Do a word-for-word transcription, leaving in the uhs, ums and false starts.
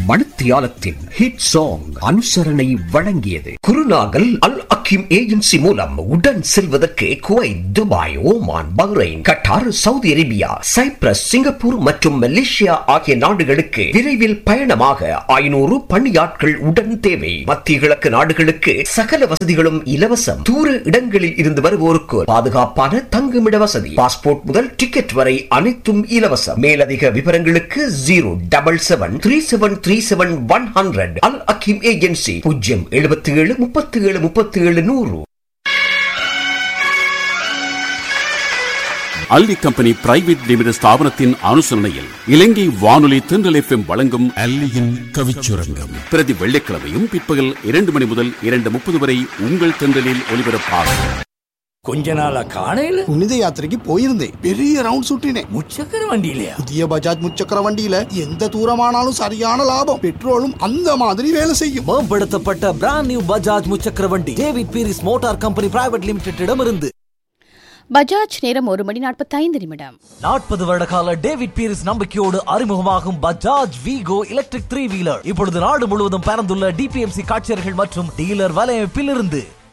மணித்தியாலத்தின் hit song அனுசரணை வழங்கியது. குருநாகல் அல் Hakeem agency மூலம் உடன் செல்வதற்கு Kuwait, Dubai, Oman, Bahrain, Khattar, Saudi Arabia, Cyprus, Singapore மற்றும் மலேசியா ஆகிய நாடுகளுக்கு விரைவில் பயணமாக ஐநூறு பணியாட்கள் உடன் தேவை. மத்திய கிழக்கு நாடுகளுக்கு சகல வசதிகளும் இலவசம். தூர இடங்களில் இருந்து வருவோருக்கு பாதுகாப்பான தங்குமிட வசதி, பாஸ்போர்ட் முதல் டிக்கெட் வரை அனைத்தும் இலவசம். மேலதிக விவரங்களுக்கு zero double seven three seven three seven one hundred. அல் அக்கீம் ஏஜென்சி பூஜ்ஜியம் எழுபத்தி ஏழு முப்பத்தி ஏழு முப்பத்தி ஏழு நூறு. அல்லி கம்பெனி பிரைவேட் லிமிடெட் ஸ்தாபனத்தின் அனுசரணையில் இலங்கை வானொலி தென்றல் எஃப்எம் வழங்கும் அல்லியின் கவிச்சுரங்கம் பிரதி வெள்ளிக்கிழமையும் பிற்பகல் இரண்டு மணி முதல் இரண்டு முப்பது வரை உங்கள் தென்றலில் ஒலிபரப்பாகும். கொஞ்ச நாளா காணையில புனித யாத்திரைக்கு போயிருந்தேன். பெரிய ரவுண்ட் சுட்டினேன். முச்சக்கர வண்டியில புதிய பஜாஜ் முச்சக்கர வண்டியில எந்த தூரமானாலும் சரியான லாபம். பெட்ரோலும் அந்த மாதிரி வேலை செய்யும். மேம்படுத்தப்பட்ட பிராண்ட் நியூ பஜாஜ் முச்சக்கர வண்டி David Peiris motor company private limited இருந்து. பஜாஜ் நேரம் ஒரு மணி நாற்பத்தி ஐந்து நிமிடம். நாற்பது வருட கால டேவிட் பீரிஸ் நம்பிக்கையோடு அறிமுகமாகும் பஜாஜ் வீகோ எலக்ட்ரிக் த்ரீ வீலர் இப்பொழுது நாடு முழுவதும் பறந்துள்ள டிபிஎம்சி காட்சியர்கள் மற்றும் டீலர் வலையமைப்பில் இருந்து